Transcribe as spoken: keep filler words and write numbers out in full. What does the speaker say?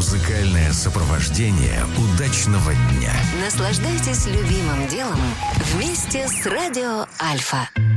Музыкальное сопровождение удачного дня. Наслаждайтесь любимым делом вместе с Радио Альфа.